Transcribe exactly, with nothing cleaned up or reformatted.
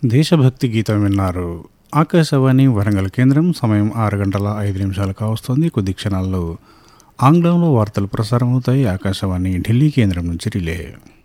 దేశభక్తి గీతం విన్నారు. ఆకాశవాణి వరంగల్ కేంద్రం. సమయం ఆరు గంటల ఐదు నిమిషాలు కావస్తుంది. కొద్ది క్షణాల్లో ఆంగ్లంలో వార్తలు ప్రసారం అవుతాయి. ఆకాశవాణి ఢిల్లీ కేంద్రం నుంచి రిలే.